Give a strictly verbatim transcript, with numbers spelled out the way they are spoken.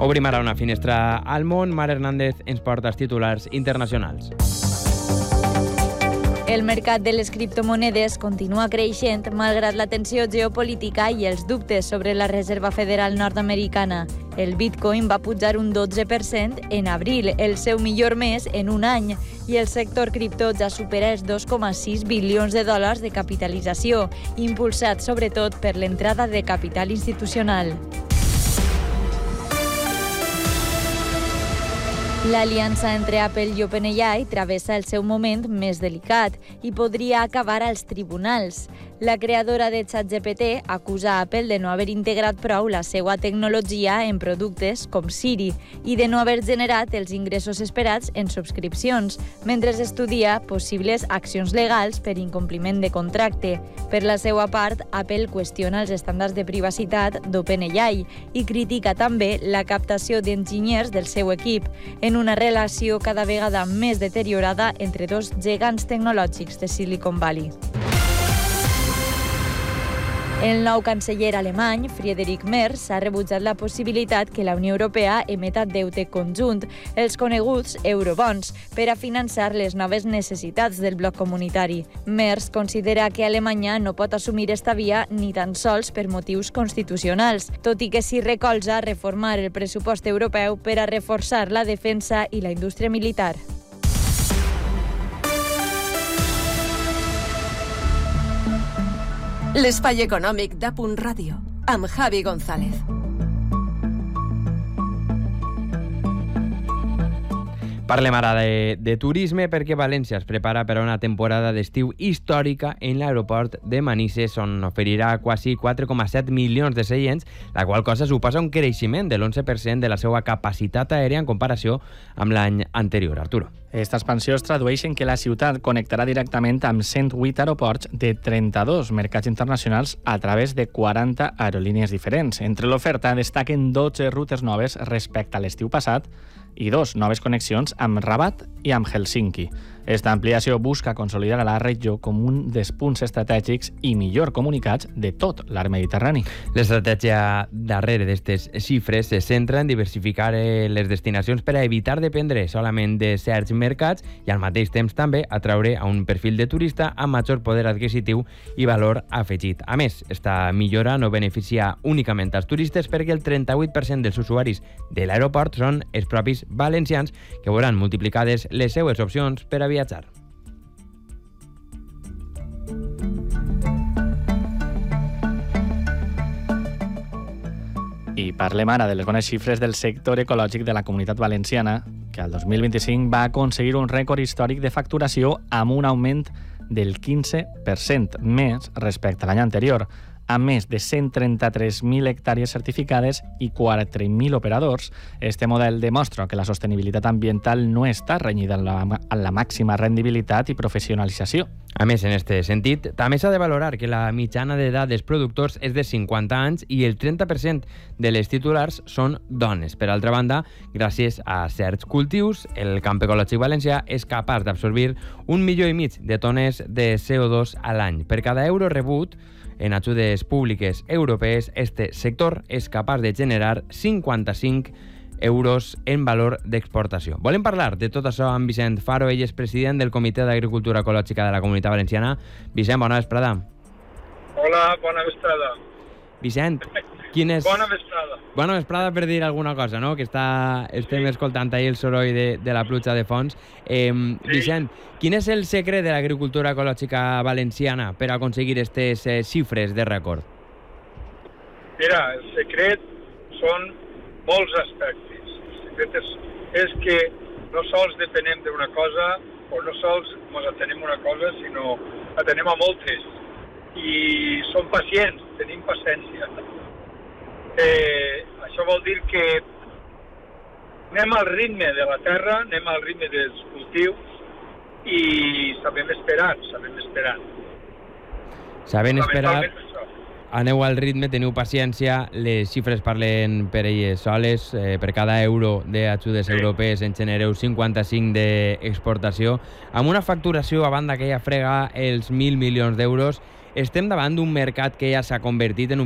Obrim ara una finestra al món. Mar Hernández ens porta els titulars internacionals. El mercat de les criptomonedes continua creixent malgrat la tensió geopolítica i els dubtes sobre la Reserva Federal nord-americana. El Bitcoin va pujar un dotze per cent en abril, el seu millor mes en un any, i el sector cripto ja supera els dos coma sis bilions de dòlars de capitalització, impulsat sobretot per l'entrada de capital institucional. L'aliança entre Apple i OpenAI travessa el seu moment més delicat i podria acabar als tribunals. La creadora de ChatGPT acusa Apple de no haver integrat prou la seva tecnologia en productes com Siri i de no haver generat els ingressos esperats en subscripcions, mentre estudia possibles accions legals per incompliment de contracte. Per la seva part, Apple qüestiona els estàndards de privacitat d'OpenAI i critica també la captació d'enginyers del seu equip, en una relació cada vegada més deteriorada entre dos gegants tecnològics de Silicon Valley. El nou canceller alemany, Friedrich Merz, ha rebutjat la possibilitat que la Unió Europea emeta deute conjunt, els coneguts eurobons, per a finançar les noves necessitats del bloc comunitari. Merz considera que Alemanya no pot assumir esta via ni tan sols per motius constitucionals, tot i que s'hi recolza reformar el pressupost europeu per a reforçar la defensa i la indústria militar. L'espai econòmic d'A Punt Ràdio, amb Javi González. Parlem ara de, de turisme perquè València es prepara per a una temporada d'estiu històrica en l'aeroport de Manises, on oferirà quasi quatre coma set milions de seients, la qual cosa suposa un creixement de l'onze per cent de la seva capacitat aèria en comparació amb l'any anterior. Arturo. Aquesta expansió es tradueix en que la ciutat connectarà directament amb cent vuit aeroports de trenta-dos mercats internacionals a través de quaranta aerolínies diferents. Entre l'oferta destaquen dotze rutes noves respecte a l'estiu passat i dos noves connexions amb Rabat i amb Helsinki. Esta ampliació busca consolidar la regió com un dels punts estratègics i millor comunicats de tot l'arc mediterrani. L'estratègia darrere d'aquestes xifres se centra en diversificar les destinacions per a evitar dependre solament de certs mercats i al mateix temps també atraure a un perfil de turista amb major poder adquisitiu i valor afegit. A més, esta millora no beneficia únicament als turistes perquè el trenta-vuit per cent dels usuaris de l'aeroport són els propis valencians que veuran multiplicades les seues opcions per a viatjar. I parlem ara de les bones xifres del sector ecològic de la Comunitat Valenciana, que al dos mil vint-i-cinc va aconseguir un rècord històric de facturació amb un augment del quinze per cent més respecte a l'any anterior, amb més de cent trenta-tres mil hectàrees certificades i quatre mil operadors. Este model demostra que la sostenibilitat ambiental no està renyida amb la, amb la màxima rendibilitat i professionalització. A més, en aquest sentit, també s'ha de valorar que la mitjana d'edat dels productors és de cinquanta anys i el trenta per cent de les titulars són dones. Per altra banda, gràcies a certs cultius, el camp ecològic valencià és capaç d'absorbir un milió i mig de tones de C O dos a l'any. Per cada euro rebut en ajudes públiques europees, este sector és capaç de generar cinquanta-cinc euros en valor d'exportació. Volem parlar de tot això amb Vicent Faro, ell és president del Comitè d'Agricultura Ecològica de la Comunitat Valenciana. Vicent, bona vesprada. Hola, bona vesprada. Vicent, quin és... Bona vesprada. Bona vesprada per dir alguna cosa, no? Que està, estem sí. escoltant ahir el soroll de, de la pluja de fons. Eh, sí. Vicent, quin és el secret de l'agricultura ecològica valenciana per aconseguir aquestes eh, xifres de rècord? Mira, el secret són molts aspectes. El secret és, és que no sols depenem d'una cosa o no sols ens atenem a una cosa, sinó atenem a moltes. I som pacients, tenim paciència. Eh, això vol dir que anem al ritme de la terra, anem al ritme dels cultius i sabem esperar, sabem esperar. Sabem esperar, aneu al ritme, teniu paciència, les xifres parlen per elles soles, eh, per cada euro d'ajudes sí. europees en genereu cinquanta-cinc d'exportació, amb una facturació a banda que ja frega els mil milions d'euros. Estem davant d'un mercat que ja s'ha convertit en un